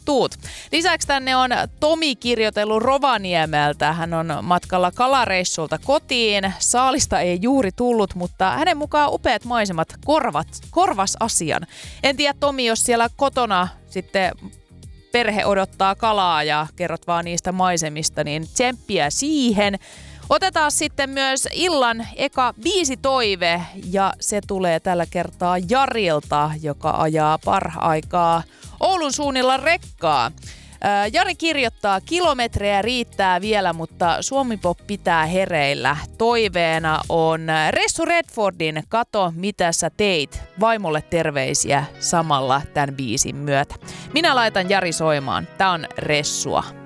tuut. Lisäksi tänne on Tomi kirjoitellut Rovaniemeltä. Hän on matkalla kalareissulta kotiin. Saalista ei juuri tullut, mutta hänen mukaan upeat maisemat korvas asian. En tiedä Tomi, jos siellä kotona sitten perhe odottaa kalaa ja kerrot vaan niistä maisemista, niin tsemppiä siihen. Otetaan sitten myös illan eka biisitoive ja se tulee tällä kertaa Jarilta, joka ajaa paraikaa Oulun suunnilla rekkaa. Jari kirjoittaa, kilometrejä riittää vielä, mutta Suomi-pop pitää hereillä. Toiveena on Ressu Redfordin Kato mitä sä teit. Vaimolle terveisiä samalla tämän biisin myötä. Minä laitan Jari soimaan. Tää on Ressua.